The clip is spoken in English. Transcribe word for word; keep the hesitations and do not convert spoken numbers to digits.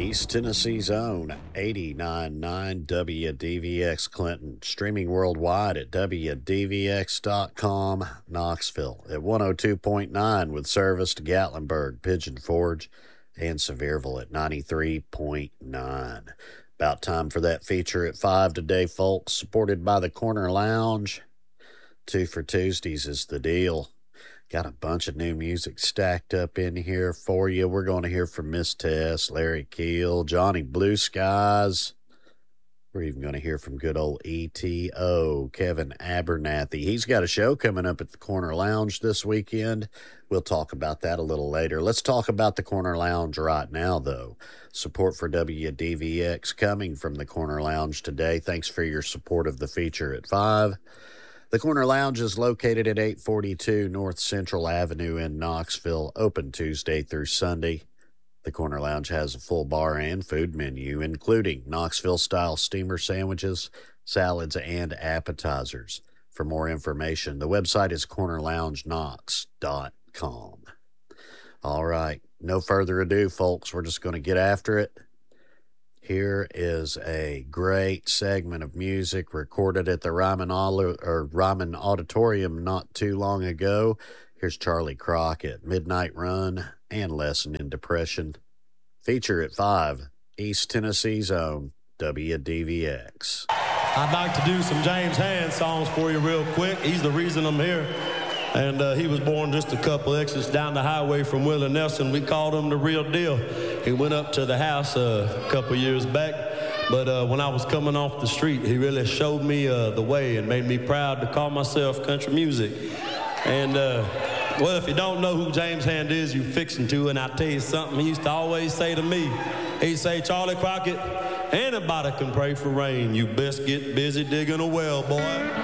East Tennessee's own eighty-nine point nine W D V X Clinton, streaming worldwide at W D V X dot com, Knoxville at one oh two point nine with service to Gatlinburg, Pigeon Forge, and Sevierville at ninety-three point nine. About time for that feature at five today, folks, supported by the Corner Lounge. Two for Tuesdays is the deal. Got a bunch of new music stacked up in here for you. We're going to hear from Miss Tess, Larry Keel, Johnny Blue Skies. We're even going to hear from good old E T O, Kevin Abernathy. He's got a show coming up at the Corner Lounge this weekend. We'll talk about that a little later. Let's talk about the Corner Lounge right now, though. Support for W D V X coming from the Corner Lounge today. Thanks for your support of the feature at five. The Corner Lounge is located at eight forty-two North Central Avenue in Knoxville, open Tuesday through Sunday. The Corner Lounge has a full bar and food menu, including Knoxville-style steamer sandwiches, salads, and appetizers. For more information, the website is corner lounge knox dot com. All right, no further ado, folks. We're just going to get after it. Here is a great segment of music recorded at the Ryman, or Ryman Auditorium not too long ago. Here's Charlie Crockett, Midnight Run, and Lesson in Depression. Feature at five, East Tennessee's own W D V X. I'd like to do some James Hand songs for you real quick. He's the reason I'm here. And uh, he was born just a couple exits down the highway from Willie Nelson. We called him the real deal. He went up to the house uh, a couple years back. But uh, when I was coming off the street, he really showed me uh, the way and made me proud to call myself country music. And, uh, well, if you don't know who James Hand is, you're fixing to. And I'll tell you something he used to always say to me. He'd say, Charlie Crockett, anybody can pray for rain. You best get busy digging a well, boy.